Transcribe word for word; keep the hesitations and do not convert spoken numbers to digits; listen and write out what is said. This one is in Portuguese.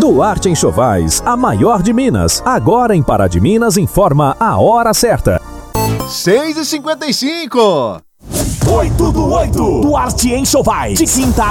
Duarte Enxovais, a maior de Minas. Agora em Pará de Minas informa a hora certa. seis e cinquenta e cinco. Oito do oito. Duarte Enxovais. De quinta a